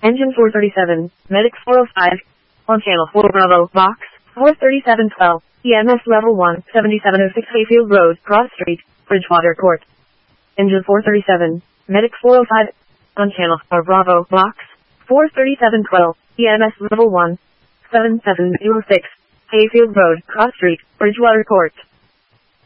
Engine 437, Medic 405, on channel 4 Bravo, box 43712, EMS level 1, 7706 Hayfield Road, Cross Street, Bridgewater Court. Engine 437, Medic 405, on channel 4 Bravo, box 43712, EMS level 1, 7706 Hayfield Road, Cross Street, Bridgewater Court.